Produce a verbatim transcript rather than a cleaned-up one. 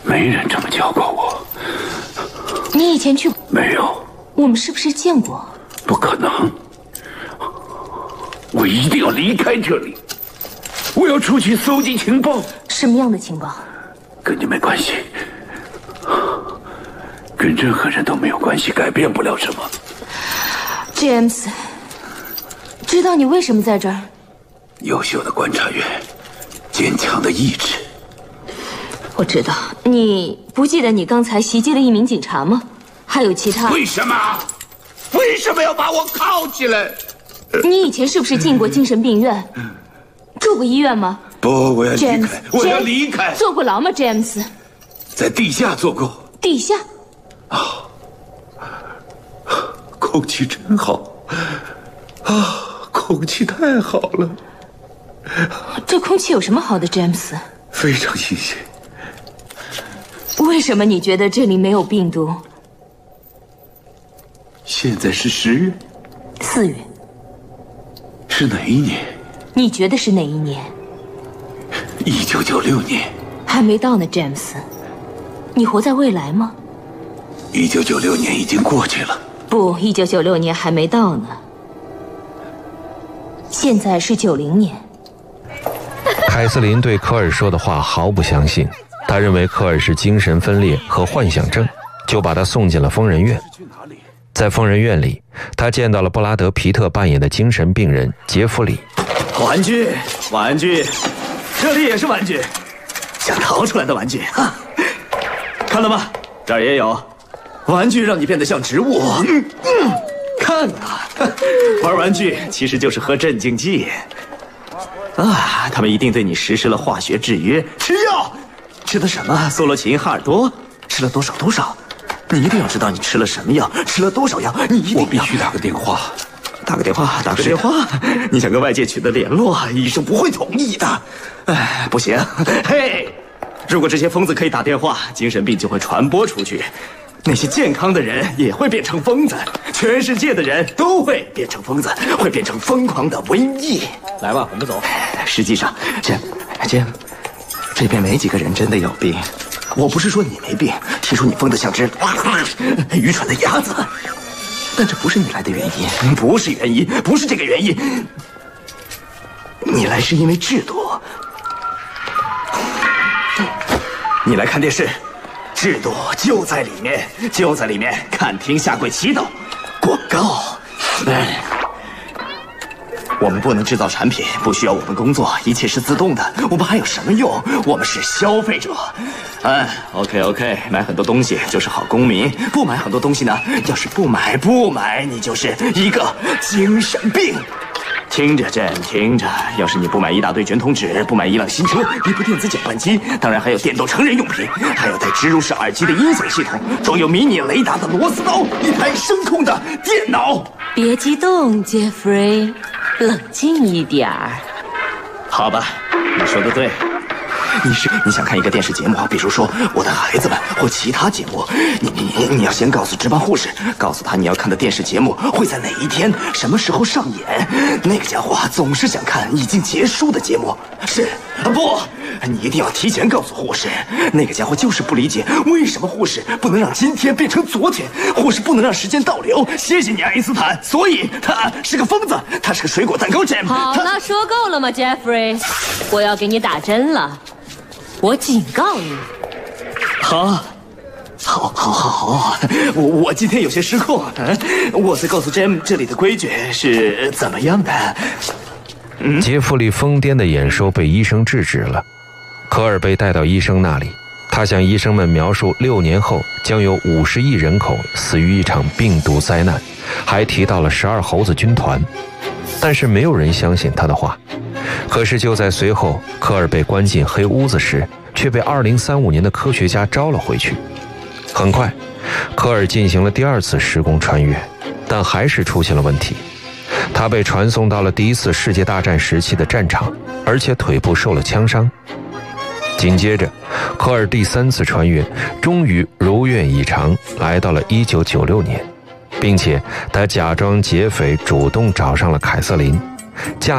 没人这么教过我。 你以前去？ 没有。 我们是不是见过？ 不可能！我一定要离开这里，我要出去搜集情报。 什么样的情报？ 跟你没关系，跟任何人都没有关系，改变不了什么。 James， 知道你为什么在这儿？ 优秀的观察员，坚强的意志。 我知道。你不记得你刚才袭击了一名警察吗？还有其他？ 为什么？为什么要把我铐起来？ 你以前是不是进过精神病院？住过医院吗？ 不，我要离开， James, 我要离开。 坐过牢吗 ，James？ 在地下做过。 地下？ 啊，空气真好啊，空气太好了。 这空气有什么好的 ，James？ 非常新鲜。 为什么你觉得这里没有病毒？ 现在是十月， 四月， 是哪一年？ 你觉得是哪一年？ 一九九六年。 还没到呢 ，James。你活在未来吗？ 一九九六年已经过去了。 不，一九九六年还没到呢。现在是九零年。 凯瑟琳对科尔说的话毫不相信，他认为科尔是精神分裂和幻想症，就把他送进了疯人院。在疯人院里，他见到了布拉德·皮特扮演的精神病人杰弗里。 玩具，玩具，这里也是玩具，想逃出来的玩具哈，看了吗？这儿也有玩具，让你变得像植物。嗯嗯，看啊，玩玩具其实就是喝镇静剂啊！他们一定对你实施了化学制约，吃药，吃的什么？索洛琴、哈尔多，吃了多少多少？你一定要知道你吃了什么药，吃了多少药，你一定要。 我必须打个电话。 打个电话，打个电话！你想跟外界取得联络，医生不会同意的。哎，不行，嘿，如果这些疯子可以打电话，精神病就会传播出去，那些健康的人也会变成疯子，全世界的人都会变成疯子，会变成疯狂的瘟疫。 来吧，我们走。 实际上，这这这边没几个人真的有病。我不是说你没病，听说你疯得像只愚蠢的鸭子。但这不是你来的原因，不是原因，不是这个原因。你来是因为制度，你来看电视，制度就在里面，就在里面。看听下跪祈祷，广告。哎，我们不能制造产品，不需要我们工作，一切是自动的。我们还有什么用？我们是消费者。哎 ，OK OK， 买很多东西就是好公民，不买很多东西呢？要是不买不买，你就是一个精神病。听着，朕听着，要是你不买一大堆卷筒纸，不买一辆新车，一部电子搅拌机，当然还有电动成人用品，还有带植入式耳机的音响系统，装有迷你雷达的螺丝刀，一台声控的电脑。 别激动，杰弗瑞，冷静一点儿。 好吧，你说的对。你是你想看一个电视节目，比如说《我的孩子们》或其他节目，你你你要先告诉值班护士，告诉他你要看的电视节目会在哪一天、什么时候上演。那个家伙总是想看已经结束的节目。是啊，不，你一定要提前告诉护士。那个家伙就是不理解为什么护士不能让今天变成昨天，护士不能让时间倒流。谢谢你，爱因斯坦。所以他是个疯子，他是个水果蛋糕 jam。 好了，说够了吗 ，Jeffrey？ 我要给你打针了。我警告你。 好，好，好，好，好，我我今天有些失控，我再告诉 Jam 这里的规矩是怎么样的。 嗯、杰弗里疯癫的演说被医生制止了，科尔被带到医生那里，他向医生们描述六年后将有五十亿人口死于一场病毒灾难，还提到了十二猴子军团，但是没有人相信他的话。可是就在随后，科尔被关进黑屋子时，却被二零三五年的科学家招了回去。很快，科尔进行了第二次时空穿越，但还是出现了问题。他被传送到了第一次世界大战时期的战场，而且腿部受了枪伤。紧接着，科尔第三次穿越终于如愿以偿来到了一九九六年，并且他假装劫匪主动找上了凯瑟琳，驾